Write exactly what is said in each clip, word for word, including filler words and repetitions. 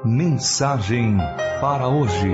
Mensagem para hoje.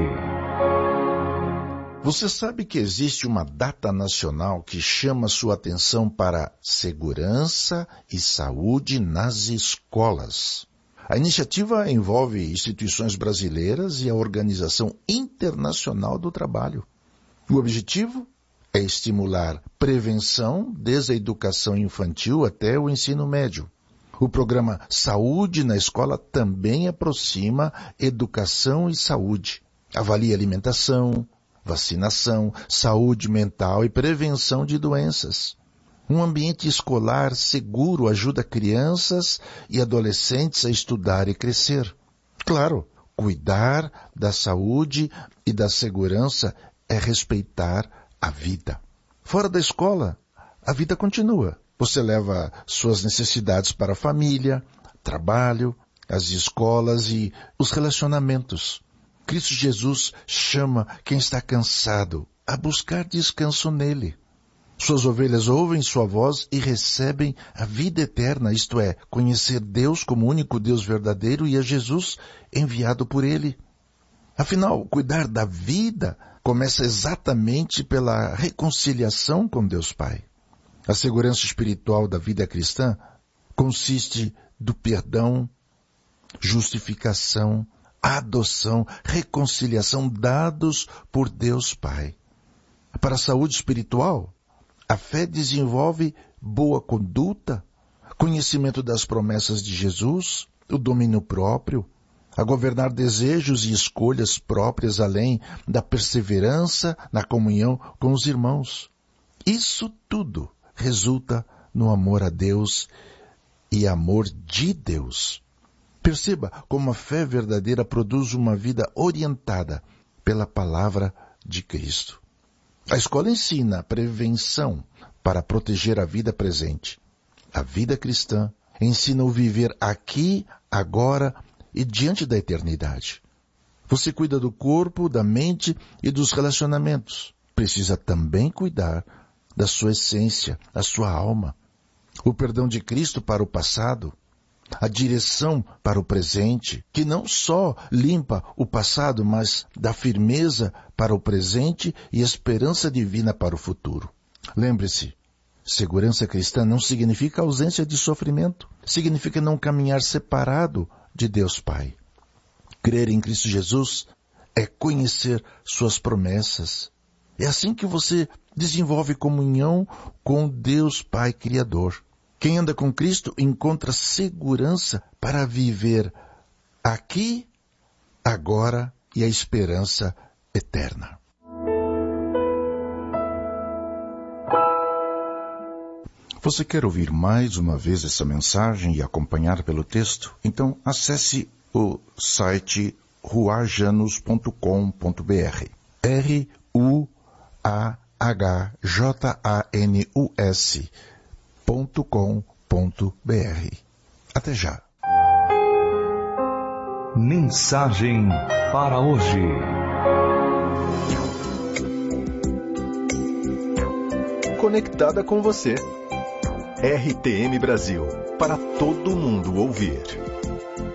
Você sabe que existe uma data nacional que chama sua atenção para segurança e saúde nas escolas. A iniciativa envolve instituições brasileiras e a Organização Internacional do Trabalho. O objetivo é estimular prevenção desde a educação infantil até o ensino médio. O programa Saúde na Escola também aproxima educação e saúde. Avalia alimentação, vacinação, saúde mental e prevenção de doenças. Um ambiente escolar seguro ajuda crianças e adolescentes a estudar e crescer. Claro, cuidar da saúde e da segurança é respeitar a vida. Fora da escola, a vida continua. Você leva suas necessidades para a família, trabalho, as escolas e os relacionamentos. Cristo Jesus chama quem está cansado a buscar descanso nele. Suas ovelhas ouvem sua voz e recebem a vida eterna, isto é, conhecer Deus como único Deus verdadeiro e a Jesus enviado por ele. Afinal, cuidar da vida começa exatamente pela reconciliação com Deus Pai. A segurança espiritual da vida cristã consiste do perdão, justificação, adoção, reconciliação dados por Deus Pai. Para a saúde espiritual, a fé desenvolve boa conduta, conhecimento das promessas de Jesus, o domínio próprio, a governar desejos e escolhas próprias além da perseverança na comunhão com os irmãos. Isso tudo resulta no amor a Deus e amor de Deus. Perceba como a fé verdadeira produz uma vida orientada pela palavra de Cristo. A escola ensina a prevenção para proteger a vida presente. A vida cristã ensina o viver aqui, agora e diante da eternidade. Você cuida do corpo, da mente e dos relacionamentos. Precisa também cuidar da sua essência, da sua alma. O perdão de Cristo para o passado, a direção para o presente, que não só limpa o passado, mas dá firmeza para o presente e esperança divina para o futuro. Lembre-se, segurança cristã não significa ausência de sofrimento, significa não caminhar separado de Deus Pai. Crer em Cristo Jesus é conhecer suas promessas. É assim que você desenvolve comunhão com Deus Pai Criador. Quem anda com Cristo encontra segurança para viver aqui, agora e a esperança eterna. Você quer ouvir mais uma vez essa mensagem e acompanhar pelo texto? Então acesse o site ruajanus ponto com ponto br. R U A H J A N U S ponto com ponto br. Até já. Mensagem para hoje. Conectada com você. R T M Brasil, para todo mundo ouvir.